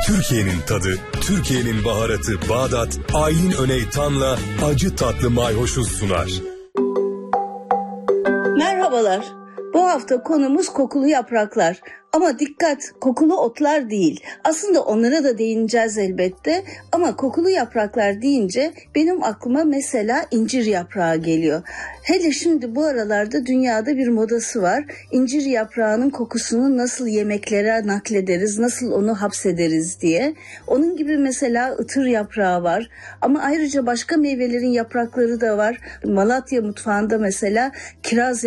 Türkiye'nin tadı, Türkiye'nin baharatı Bağdat, Aylin Öneytan'la acı tatlı mayhoşuz sunar. Merhabalar. Bu hafta konumuz kokulu yapraklar. Ama dikkat, kokulu otlar değil. Aslında onlara da değineceğiz elbette. Ama kokulu yapraklar deyince benim aklıma mesela incir yaprağı geliyor. Hele şimdi bu aralarda dünyada bir modası var. İncir yaprağının kokusunu nasıl yemeklere naklederiz, nasıl onu hapsederiz diye. Onun gibi mesela ıtır yaprağı var. Ama ayrıca başka meyvelerin yaprakları da var. Malatya mutfağında mesela kiraz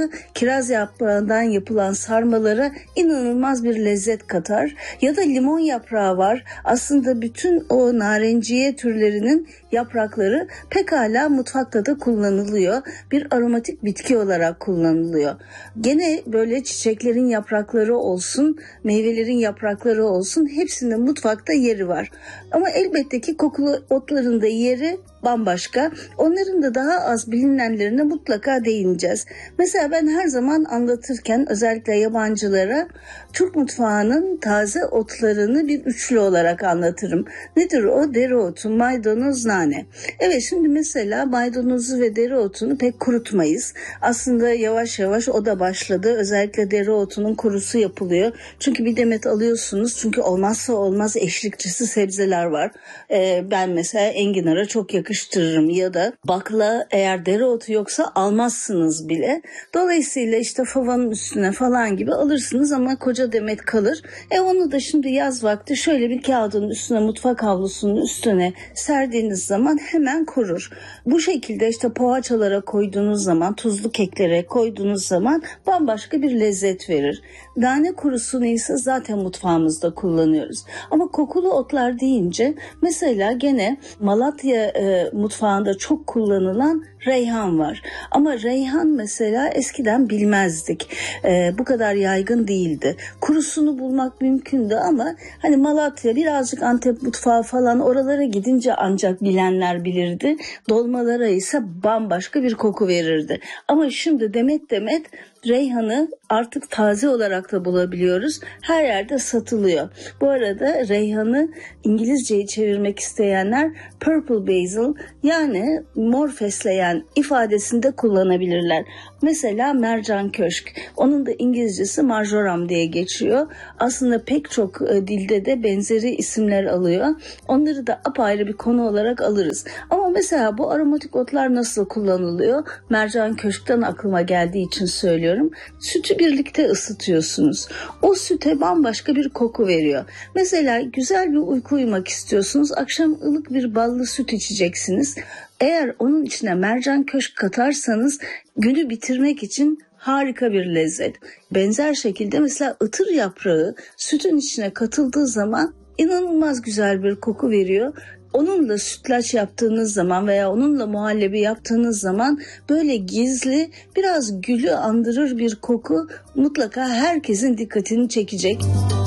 yaprağından yapılan sarmalara inanılmaz bir lezzet katar. Ya da limon yaprağı var. Aslında bütün o narenciye türlerinin yaprakları pekala mutfakta da kullanılıyor. Bir aromatik bitki olarak kullanılıyor. Gene böyle çiçeklerin yaprakları olsun, meyvelerin yaprakları olsun, hepsinin mutfakta yeri var. Ama elbette ki kokulu otların da yeri bambaşka. Onların da daha az bilinenlerine mutlaka değineceğiz. Mesela ben her zaman anlatırken özellikle yabancılara Türk mutfağının taze otlarını bir üçlü olarak anlatırım. Nedir o? Dereotu, maydanoz, nane. Evet, şimdi mesela maydanozu ve dereotunu pek kurutmayız. Aslında yavaş yavaş o da başladı. Özellikle dereotunun kurusu yapılıyor. Çünkü bir demet alıyorsunuz. Çünkü olmazsa olmaz eşlikçisi sebzeler var. Ben mesela enginara çok yakıştırırım ya da bakla, eğer dereotu yoksa almazsınız bile. Dolayısıyla işte favanın üstüne falan gibi alırsınız ama koca demet kalır. Onu da şimdi yaz vakti şöyle bir kağıdın üstüne, mutfak havlusunun üstüne serdiğiniz zaman hemen kurur. Bu şekilde işte poğaçalara koyduğunuz zaman, tuzlu keklere koyduğunuz zaman bambaşka bir lezzet verir. Nane kurusunu ise zaten mutfağımızda kullanıyoruz. Ama kokulu otlar deyince mesela gene Malatya mutfağında çok kullanılan reyhan var. Ama reyhan mesela eskiden bilmezdik. Bu kadar yaygın değildi. Kurusunu bulmak mümkündü ama hani Malatya, birazcık Antep mutfağı falan, oralara gidince ancak bilenler bilirdi. Dolmalara ise bambaşka bir koku verirdi. Ama şimdi demet demet reyhanı artık taze olarak da bulabiliyoruz. Her yerde satılıyor. Bu arada reyhanı İngilizceyi çevirmek isteyenler purple basil, yani mor fesleğen ifadesinde kullanabilirler. Mesela mercan köşk. Onun da İngilizcesi marjoram diye geçiyor. Aslında pek çok dilde de benzeri isimler alıyor. Onları da apayrı bir konu olarak alırız. Ama mesela bu aromatik otlar nasıl kullanılıyor? Mercan köşkten aklıma geldiği için söylüyorum. Sütü birlikte ısıtıyorsunuz. O süte bambaşka bir koku veriyor. Mesela güzel bir uyku uyumak istiyorsunuz. Akşam ılık bir ballı süt içeceksiniz. Eğer onun içine mercan köşk katarsanız günü bitirmek için harika bir lezzet. Benzer şekilde mesela ıtır yaprağı sütün içine katıldığı zaman inanılmaz güzel bir koku veriyor. Onunla sütlaç yaptığınız zaman veya onunla muhallebi yaptığınız zaman böyle gizli, biraz gülü andırır bir koku mutlaka herkesin dikkatini çekecek.